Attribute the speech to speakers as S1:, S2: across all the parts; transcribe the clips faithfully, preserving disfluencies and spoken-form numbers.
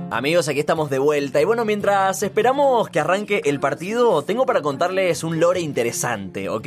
S1: Amigos, aquí estamos de vuelta y bueno, mientras esperamos que arranque el partido, tengo para contarles un lore interesante, ¿ok?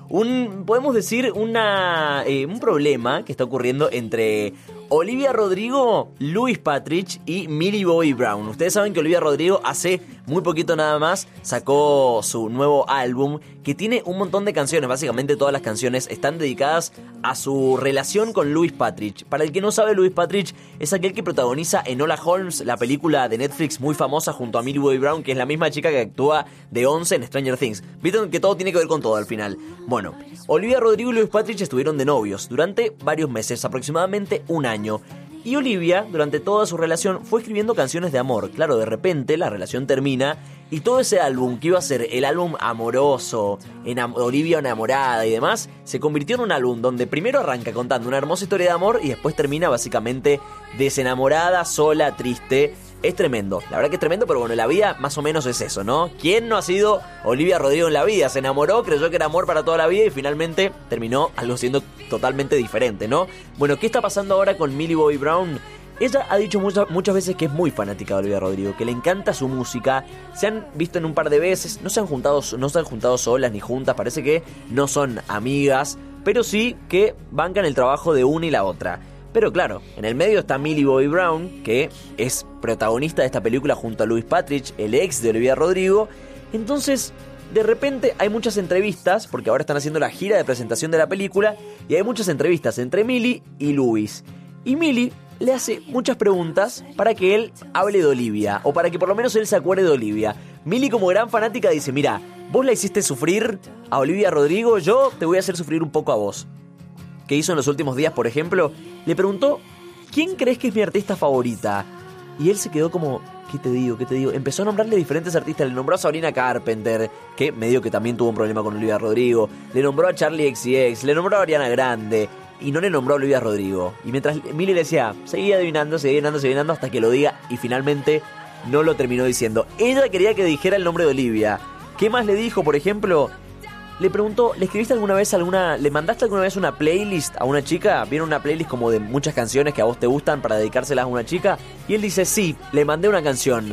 S1: Un, podemos decir, una, eh, un problema que está ocurriendo entre Olivia Rodrigo, Louis Patrick y Millie Bobby Brown. Ustedes saben que Olivia Rodrigo hace muy poquito nada más sacó su nuevo álbum que tiene un montón de canciones. Básicamente todas las canciones están dedicadas a su relación con Louis Patrick. Para el que no sabe, Louis Patrick es aquel que protagoniza Enola Holmes, la película de Netflix muy famosa junto a Millie Bobby Brown, que es la misma chica que actúa de once en Stranger Things. Vieron que todo tiene que ver con todo al final. Bueno, Olivia Rodrigo y Louis Patrick estuvieron de novios durante varios meses, aproximadamente un año. Y Olivia, durante toda su relación, fue escribiendo canciones de amor. Claro, de repente la relación termina y todo ese álbum que iba a ser el álbum amoroso, enam- Olivia enamorada y demás, se convirtió en un álbum donde primero arranca contando una hermosa historia de amor y después termina básicamente desenamorada, sola, triste. Es tremendo, la verdad que es tremendo, pero bueno, la vida más o menos es eso, ¿no? ¿Quién no ha sido Olivia Rodrigo en la vida? Se enamoró, creyó que era amor para toda la vida y finalmente terminó algo siendo totalmente diferente, ¿no? Bueno, ¿qué está pasando ahora con Millie Bobby Brown? Ella ha dicho muchas, muchas veces que es muy fanática de Olivia Rodrigo, que le encanta su música. Se han visto en un par de veces, no se han juntado, no se han juntado solas ni juntas, parece que no son amigas, pero sí que bancan el trabajo de una y la otra. Pero claro, en el medio está Millie Bobby Brown, que es protagonista de esta película junto a Louis Patrick, el ex de Olivia Rodrigo. Entonces, de repente hay muchas entrevistas, porque ahora están haciendo la gira de presentación de la película, y hay muchas entrevistas entre Millie y Louis. Y Millie le hace muchas preguntas para que él hable de Olivia, o para que por lo menos él se acuerde de Olivia. Millie, como gran fanática, dice: mira, vos la hiciste sufrir a Olivia Rodrigo, yo te voy a hacer sufrir un poco a vos. ¿Qué hizo en los últimos días, por ejemplo? Le preguntó: ¿quién crees que es mi artista favorita? Y él se quedó como: ¿qué te digo? ¿Qué te digo? Empezó a nombrarle diferentes artistas. Le nombró a Sabrina Carpenter, que medio que también tuvo un problema con Olivia Rodrigo. Le nombró a Charlie X C X. Le nombró a Ariana Grande. Y no le nombró a Olivia Rodrigo. Y mientras Millie le decía, seguía adivinando, seguía adivinando, seguía adivinando, hasta que lo diga. Y finalmente no lo terminó diciendo. Ella quería que dijera el nombre de Olivia. ¿Qué más le dijo, por ejemplo? Le preguntó, ¿le escribiste alguna vez alguna, le mandaste alguna vez una playlist a una chica? ¿Vieron una playlist como de muchas canciones que a vos te gustan para dedicárselas a una chica? Y él dice, sí, le mandé una canción.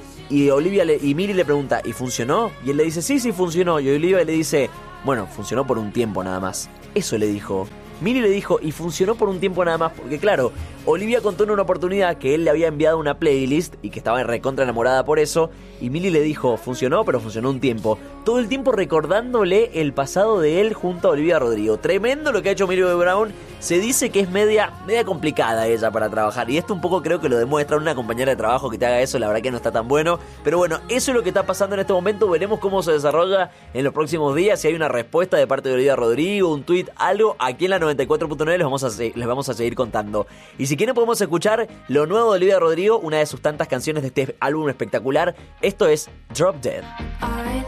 S1: Y Olivia le, y Millie le pregunta, ¿y funcionó? Y él le dice, sí, sí funcionó. Y Olivia le dice, bueno, funcionó por un tiempo nada más. Eso le dijo. Millie le dijo, y funcionó por un tiempo nada más, porque claro, Olivia contó en una oportunidad que él le había enviado una playlist y que estaba recontra enamorada por eso, y Millie le dijo, funcionó, pero funcionó un tiempo. Todo el tiempo recordándole el pasado de él junto a Olivia Rodrigo. Tremendo lo que ha hecho Millie Bobby Brown. Se dice que es media, media complicada ella para trabajar, y esto un poco creo que lo demuestra una compañera de trabajo que te haga eso, la verdad que no está tan bueno. Pero bueno, eso es lo que está pasando en este momento. Veremos cómo se desarrolla en los próximos días, si hay una respuesta de parte de Olivia Rodrigo, un tweet, algo. Aquí en la noventa y cuatro punto nueve les vamos, a, les vamos a seguir contando. Y si quieren podemos escuchar lo nuevo de Olivia Rodrigo, una de sus tantas canciones de este álbum espectacular. Esto es Drop Dead.